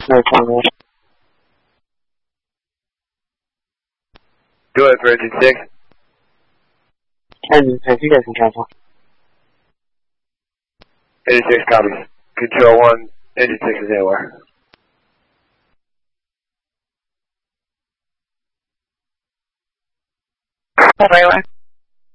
No problem. Go ahead for engine 6. Engine 6, you guys can cancel. Engine 6 copies. Control 1, engine 6 is anywhere. Everywhere.